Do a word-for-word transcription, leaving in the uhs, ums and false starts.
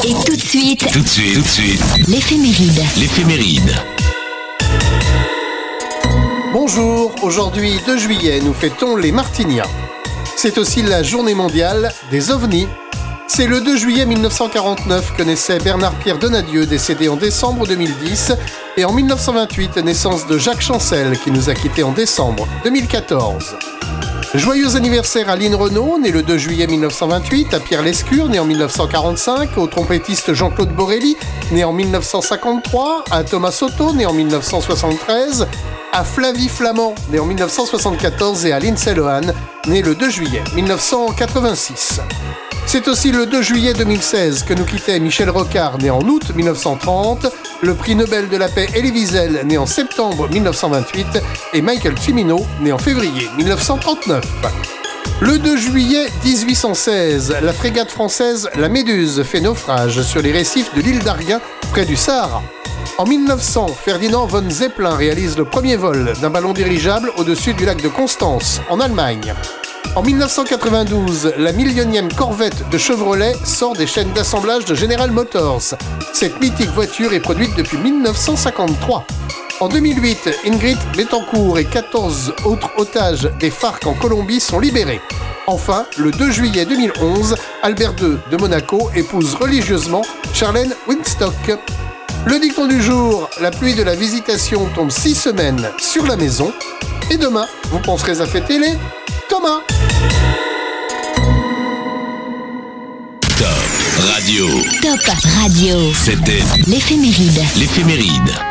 Et tout de suite, Tout de suite, tout de suite, l'éphéméride. l'éphéméride. Bonjour, aujourd'hui deux juillet, nous fêtons les Martiniens. C'est aussi la journée mondiale des ovnis. C'est le deux juillet mille neuf cent quarante-neuf que naissait Bernard-Pierre Donadieu, décédé en décembre deux mille dix, et en mille neuf cent vingt-huit, naissance de Jacques Chancel, qui nous a quittés en décembre deux mille quatorze. Joyeux anniversaire à Lynn Renaud, né le deux juillet mille neuf cent vingt-huit, à Pierre Lescure, né en mille neuf cent quarante-cinq, au trompettiste Jean-Claude Borelli, né en mille neuf cent cinquante-trois, à Thomas Soto, né en mille neuf cent soixante-treize, à Flavie Flamand, né en mille neuf cent soixante-quatorze, et à Lindsay Lohan, né le deux juillet mille neuf cent quatre-vingt-six. C'est aussi le deux juillet deux mille seize que nous quittait Michel Rocard, né en août mille neuf cent trente, le prix Nobel de la paix Elie Wiesel, né en septembre mille neuf cent vingt-huit, et Michael Cimino, né en février mille neuf cent trente-neuf. Le deux juillet dix-huit cent seize, la frégate française La Méduse fait naufrage sur les récifs de l'île d'Arguin, près du Sahara. En mille neuf cents, Ferdinand von Zeppelin réalise le premier vol d'un ballon dirigeable au-dessus du lac de Constance, en Allemagne. En mille neuf cent quatre-vingt-douze, la millionième Corvette de Chevrolet sort des chaînes d'assemblage de General Motors. Cette mythique voiture est produite depuis mille neuf cent cinquante-trois. En deux mille huit, Ingrid Betancourt et quatorze autres otages des FARC en Colombie sont libérés. Enfin, le deux juillet deux mille onze, Albert deux de Monaco épouse religieusement Charlène Winstock. Le dicton du jour, la pluie de la visitation tombe six semaines sur la maison. Et demain, vous penserez à fêter les Thomas. Top Radio. Top Radio. C'était L'éphéméride. l'éphéméride.